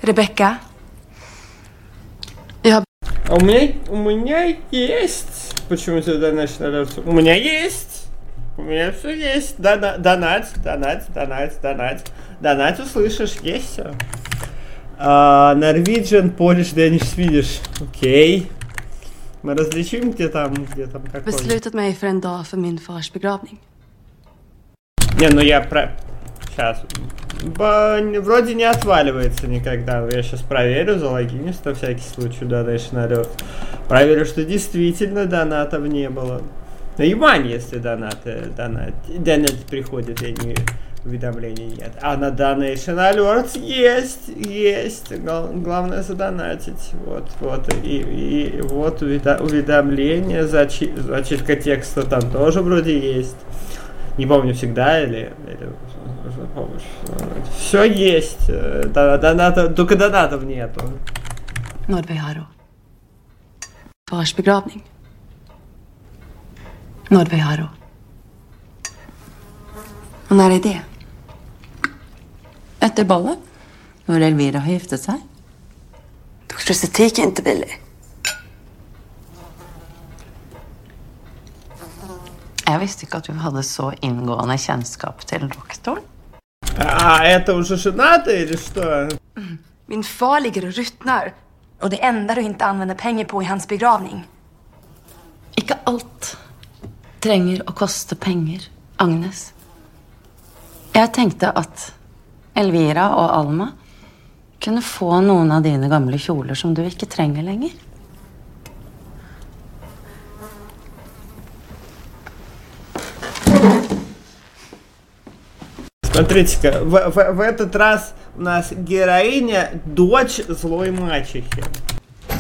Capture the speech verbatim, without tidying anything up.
Rebecca. Jag... У меня, у меня есть. Почему ты донатишь на Лерцу? У меня есть. У меня все есть. Дона, донат, донат, донат, донат. Донат услышишь, есть все. Uh, Norwegian, Polish, Danish, Swedish. Окей. Мы различим, где там, где там какой. Beslutat mig för en dag för min fars begravning. Не, ну я про... Сейчас. Вроде не отваливается никогда. Я сейчас проверю, залогинюсь на всякий случай, Donation Alert. Проверю, что действительно донатов не было. Ну, ебань, если донаты, донат, донат приходит, я не... уведомлений нет. А на Donation Alert есть, есть. Главное задонатить. Вот, вот. И, и вот уведомление, зачи, зачитка текста там тоже вроде есть. Не помню, всегда или... или все есть. Донатов, только донатов нету. Nordvejaro. Fars begravning. Nordvejaro. Och när är det? Efter ballet. Når Elvira har giftet sig. Doktorestetik är inte billig. Jag visste inte att du hade så ingående känskap till doktorn. А это уже женато или что? Min far ligger och ruttnar. Och det enda du inte använder pengar på i hans begravning. Ikke alt trenger å koste penger, Agnes. Jeg tenkte at Elvira og Alma kunne få noen av dine gamle kjoler som du ikke trenger lenger. Смотрите-ка, в, в, в этот раз у нас героиня дочь злой мачехи.